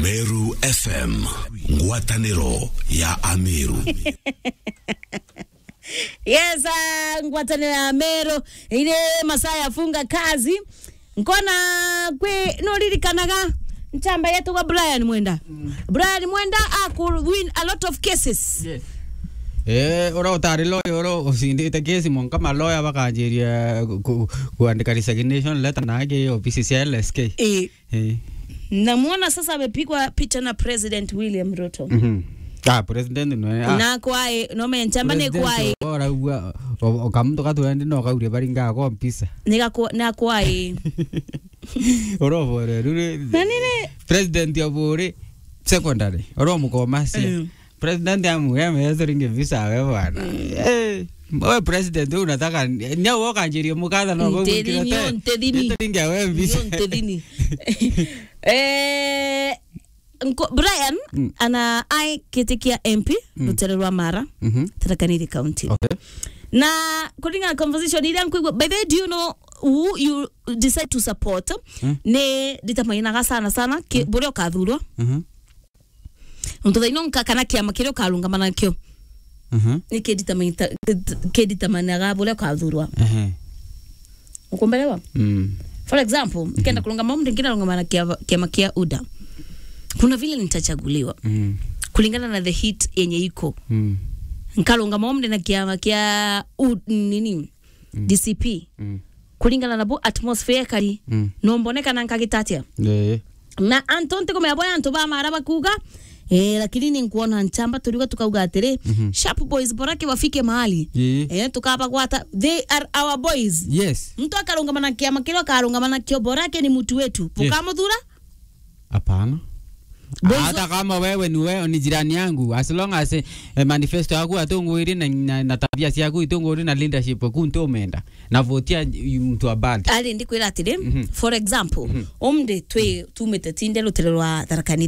Meru FM, ngwataniro ya Ameru. Yes, ngwataniro ya Ameru, ile masaa yafunga kazi. Nkona kwe nolirikanaga nchamba yetu kwa Brian Mwenda. Brian Mwenda could win a lot of cases. Yes. Ora utari lawyer ora usindite kesi monka maloya bakajiria kuandika resignation letter na yake ofisi ya LSK. Namuona sasa amepigwa picha na President William Ruto. President no. Na kwae no menchamba ne kwae. Ora okamto katuende no kaure baringa ko mpisa. Na kwae. Ora bore rure. Nanine President ya bore secondary. Ora mukomasi. President amu ringe visa wewe bwana. Wewe president unataka nyawo kanjiri mukadha no go kila ringe wewe visa. Brian ana ai kitikia MP Luterwa Mara Tarakaniri County. Okay. Na kulingana conversation ile yangu by the way, do you know who you decide to support? Ne ditamaina sana ke bore kathurwa. Unto ino nkakana kiama kiro kalungamana kyo. Ni keditamana bore kathurwa. Ukombelewa? For example, kenda kulungama mtu ngina lungamana kiama kia UDA. Kuna vile nitachaguliwa. Kulingana na the hit yenye iko. Nkalunga momde na kiama kia DCP. Kulingana na bo atmosphere kali. Nomboneka na nkagitatia. Na Antonte kome aboya Antoba maraba kuga. Lakini ni nkuona nchamba tuliwa tukauga atere. Sharp boys borake wafike mahali. Tukapa kwata. They are our boys. Yes. Mtu akalungamana kiama kilo kalungamana kio borake ni mtu wetu. Pukamudhura? Hapana. Hata kama wewe ni jirani yangu, as long as manifesto yako atongwiri na tabia yako itongwiri na leadership ku ntomenda na votia mtu abadi ali ndikwira atire for example omde twe tumetetinde Luterwa Tharakani